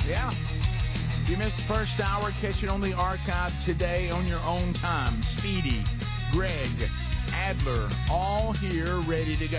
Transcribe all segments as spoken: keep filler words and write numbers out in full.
Yeah. If you missed the first hour, catch it on the archive today on your own time. Speedy, Greg, Adler, all here ready to go.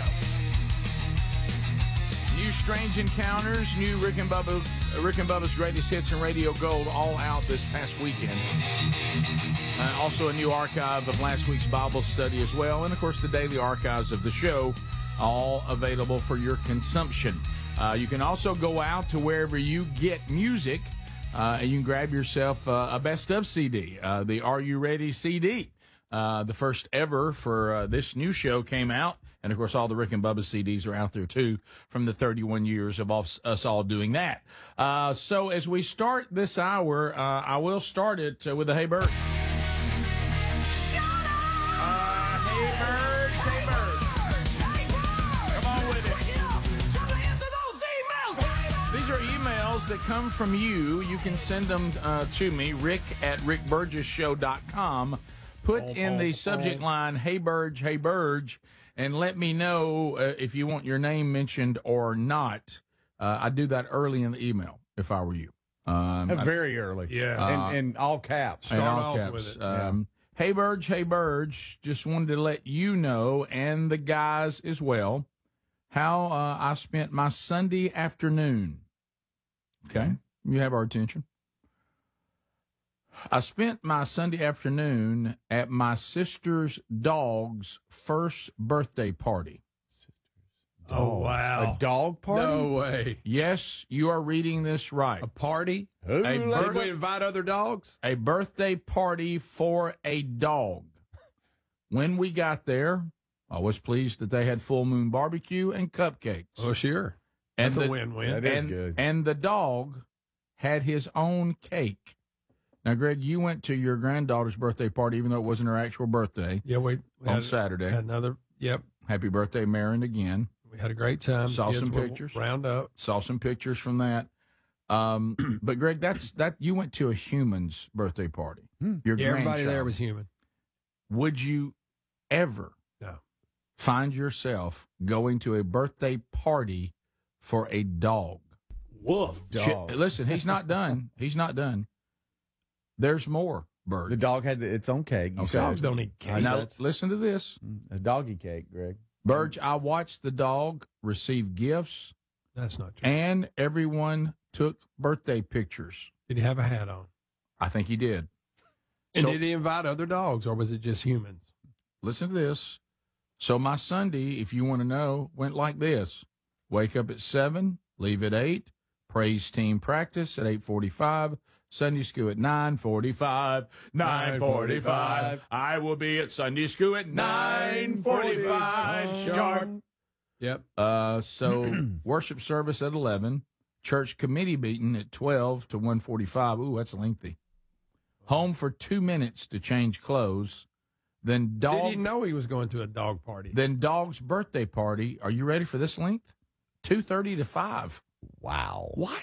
New Strange Encounters, new Rick and Bubba, Rick and Bubba's Greatest Hits and Radio Gold, all out this past weekend. Uh, also a new archive of last week's Bible study as well. And, of course, the daily archives of the show, all available for your consumption. Uh, you can also go out to wherever you get music, uh, and you can grab yourself uh, a Best Of C D, uh, the Are You Ready C D. Uh, the first ever for uh, this new show came out. And, of course, all the Rick and Bubba C Ds are out there, too, from the thirty-one years of us, us all doing that. Uh, so as we start this hour, uh, I will start it uh, with a Hey Bird. Uh, hey Bird, hey Bird. Come on with it. These are emails that come from you. You can send them uh, to me, rick at rick burgess show dot com. Put in the subject line, Hey Burge, Hey Burge, and let me know uh, if you want your name mentioned or not. Uh, I'd do that early in the email if I were you. Um, Very early. Yeah. Uh, in, in all caps. Start in all off caps. with it. Um, Hey Burge, Hey Burge, just wanted to let you know, and the guys as well, how uh, I spent my Sunday afternoon. Okay? You have our attention. I spent my Sunday afternoon at my sister's dog's first birthday party. Oh, wow. A dog party? No way. Yes, you are reading this right. A party? Who A let bird- Did we invite other dogs? A birthday party for a dog. When we got there, I was pleased that they had full moon barbecue and cupcakes. Oh, sure. and That's the, a win-win. That is and, good. and the dog had his own cake. Now, Greg, you went to your granddaughter's birthday party, even though it wasn't her actual birthday, Yeah, we, we on had, Saturday. had another, yep. Happy birthday, Marin, again. We had a great time. Saw Kids some were pictures. Round up. Saw some pictures from that. Um, but, Greg, that's that you went to a human's birthday party. Your Yeah, everybody grandchild. there was human. Would you ever No. find yourself going to a birthday party for a dog? Woof. Shit, Dog. listen, he's not done. He's not done. There's more, Bird. The dog had its own cake. You Okay. said. Dogs don't eat cake. now, that's- listen to this. A doggy cake, Greg. Burge, I watched the dog receive gifts, That's not true. and everyone took birthday pictures. Did he have a hat on? I think he did. And So- did he invite other dogs, or was it just humans? Listen to this. So my Sunday, if you want to know, went like this. Wake up at seven, leave at eight, praise team practice at eight forty-five, Sunday school at nine forty-five, nine forty-five. I will be at Sunday school at nine forty-five sharp. Yep. Uh, so worship service at eleven, church committee meeting at twelve to one forty-five. Ooh, that's lengthy. Home for two minutes to change clothes. Then Did he dog, know he was going to a dog party? then dog's birthday party. Are you ready for this length? two thirty to five. Wow. What?